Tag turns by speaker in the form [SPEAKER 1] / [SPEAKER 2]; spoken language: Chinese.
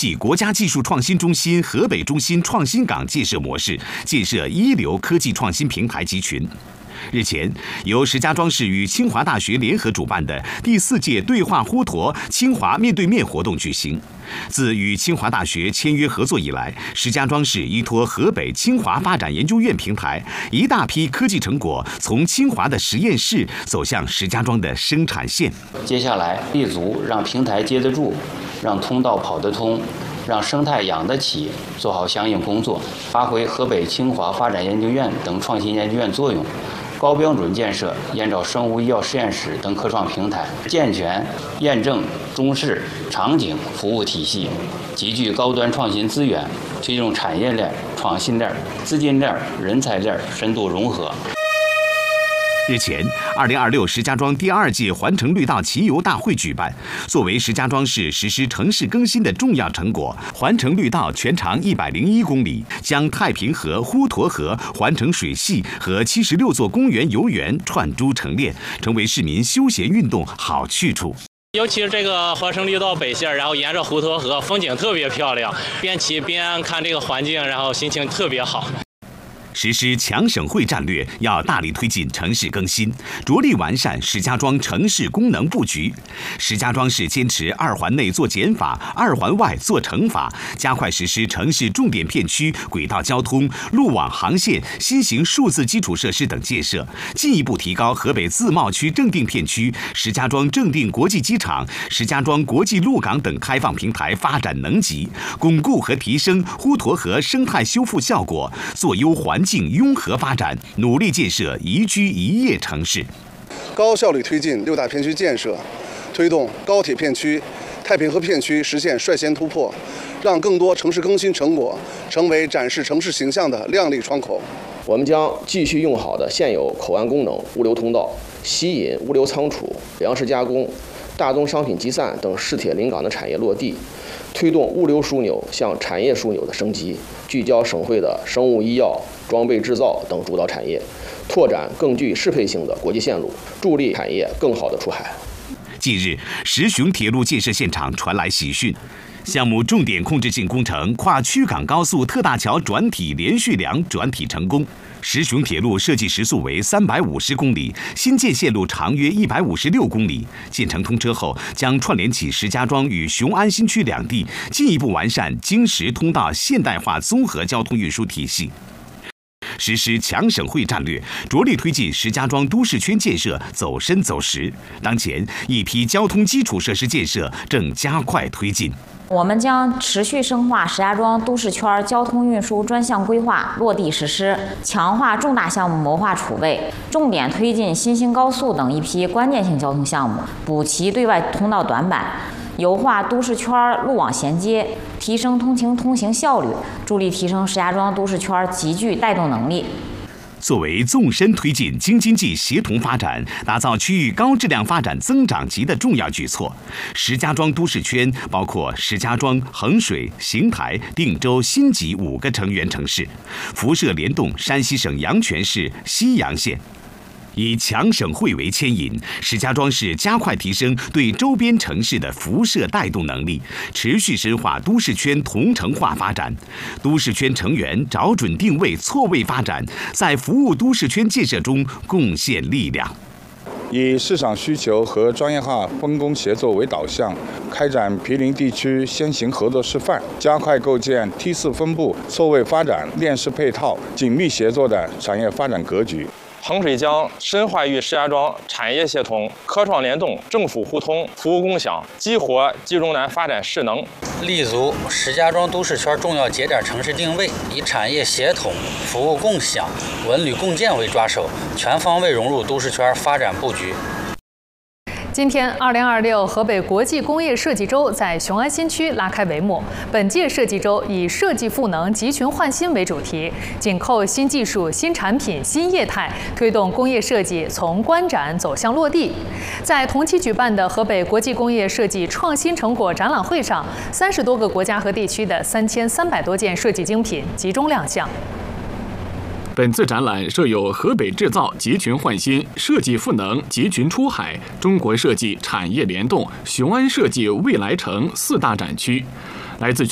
[SPEAKER 1] 际国家技术创新中心河北中心创新港建设模式，建设一流科技创新平台集群。日前，由石家庄市与清华大学联合主办的第4届对话滹沱清华面对面活动举行。自与清华大学签约合作以来，石家庄市依托河北清华发展研究院平台，一大批科技成果从清华的实验室走向石家庄的生产线。
[SPEAKER 2] 接下来立足让平台接得住，让通道跑得通，让生态养得起，做好相应工作，发挥河北清华发展研究院等创新研究院作用。高标准建设燕赵生物医药实验室等科创平台，健全验证中试场景服务体系，集聚高端创新资源，推动产业链、创新链、资金链、人才链深度融合。
[SPEAKER 1] 日前，2026石家庄第2届环城绿道骑游大会举办。作为石家庄市实施城市更新的重要成果，环城绿道全长101公里，将太平河、滹沱河、环城水系和76座公园游园串珠成链，成为市民休闲运动好去处。
[SPEAKER 3] 尤其是这个环城绿道北线，然后沿着滹沱河，风景特别漂亮，边骑边看这个环境，然后心情特别好。
[SPEAKER 1] 实施强省会战略，要大力推进城市更新，着力完善石家庄城市功能布局。石家庄市坚持2环内做减法，2环外做乘法，加快实施城市重点片区轨道交通、路网航线、新型数字基础设施等建设，进一步提高河北自贸区正定片区、石家庄正定国际机场、石家庄国际陆港等开放平台发展能级，巩固和提升滹沱河生态修复效果，做优环境拥核发展，努力建设宜居宜业城市。
[SPEAKER 4] 高效率推进6大片区建设，推动高铁片区、太平河片区实现率先突破，让更多城市更新成果成为展示城市形象的亮丽窗口。
[SPEAKER 5] 我们将继续用好的现有口岸功能、物流通道，吸引物流仓储、粮食加工、大宗商品集散等市铁临港的产业落地，推动物流枢纽向产业枢纽的升级，聚焦省会的生物医药、装备制造等主导产业，拓展更具适配性的国际线路，助力产业更好的出海。
[SPEAKER 1] 近日，石雄铁路建设现场传来喜讯。项目重点控制性工程跨曲港高速特大桥转体连续梁转体成功。石雄铁路设计时速为350公里，新建线路长约156公里。建成通车后，将串联起石家庄与雄安新区两地，进一步完善京石通道现代化综合交通运输体系。实施强省会战略，着力推进石家庄都市圈建设走深走实。当前，一批交通基础设施建设正加快推进。
[SPEAKER 6] 我们将持续深化石家庄都市圈交通运输专项规划落地实施，强化重大项目谋划储备，重点推进新兴高速等一批关键性交通项目，补齐对外通道短板，优化都市圈路网衔接，提升通行效率，助力提升石家庄都市圈集聚带动能力。
[SPEAKER 1] 作为纵深推进京津冀协同发展、打造区域高质量发展增长极的重要举措，石家庄都市圈包括石家庄、衡水、邢台、定州、新集5个成员城市，辐射联动山西省阳泉市西阳县。以强省会为牵引，石家庄市加快提升对周边城市的辐射带动能力，持续深化都市圈同城化发展。都市圈成员找准定位、错位发展，在服务都市圈建设中贡献力量。
[SPEAKER 7] 以市场需求和专业化分工协作为导向，开展毗邻地区先行合作示范，加快构建梯4分布、错位发展、链式配套、紧密协作的产业发展格局。
[SPEAKER 3] 衡水将深化与石家庄产业协同、科创联动、政府互通、服务共享，激活冀中南发展势能。
[SPEAKER 8] 立足石家庄都市圈重要节点城市定位，以产业协同、服务共享、文旅共建为抓手，全方位融入都市圈发展布局。
[SPEAKER 9] 今天，2026河北国际工业设计周在雄安新区拉开帷幕。本届设计周以设计赋能、集群焕新为主题，紧扣新技术、新产品、新业态，推动工业设计从观展走向落地。在同期举办的河北国际工业设计创新成果展览会上，30多个国家和地区的3300多件设计精品集中亮相。
[SPEAKER 10] 本次展览设有河北制造集群焕新、设计赋能集群出海、中国设计产业联动、雄安设计未来城4大展区，来自